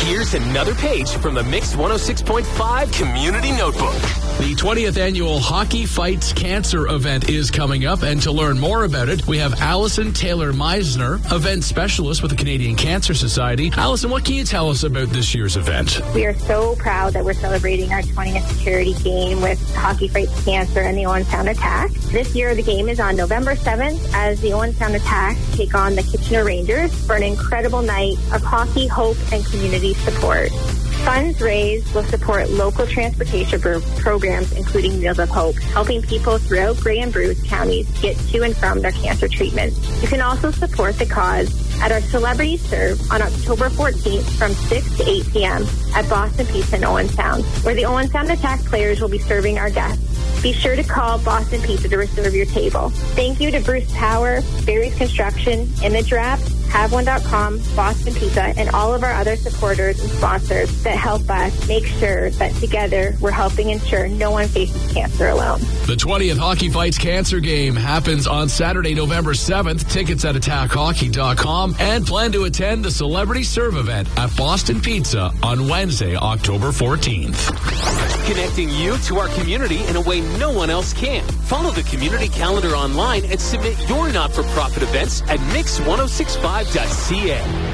Here's another page from the Mix 106.5 Community Notebook. The 20th annual Hockey Fights Cancer event is coming up, and to learn more about it, we have Allison Taylor-Meisner, event specialist with the Canadian Cancer Society. Allison, what can you tell us about this year's event? We are so proud that we're celebrating our 20th charity game with Hockey Fights Cancer and the Owen Sound Attack. This year, the game is on November 7th as the Owen Sound Attack take on the Kitchener Rangers for an incredible night of hockey, hope, and community support. Funds raised will support local transportation programs, including Meals of Hope, helping people throughout Grey and Bruce counties get to and from their cancer treatment. You can also support the cause at our Celebrity Serve on October 14th from 6 to 8 p.m. at Boston Pizza in Owen Sound, where the Owen Sound Attack players will be serving our guests. Be sure to call Boston Pizza to reserve your table. Thank you to Bruce Power, Barry's Construction, Image Wrap, HaveOne.com, Boston Pizza, and all of our other supporters and sponsors that help us make sure that together we're helping ensure no one faces cancer alone. The 20th Hockey Fights Cancer game happens on Saturday, November 7th. Tickets at attackhockey.com, and plan to attend the Celebrity Serve event at Boston Pizza on Wednesday, October 14th. Connecting you to our community in a way no one else can. Follow the community calendar online and submit your not-for-profit events at mix1065.ca.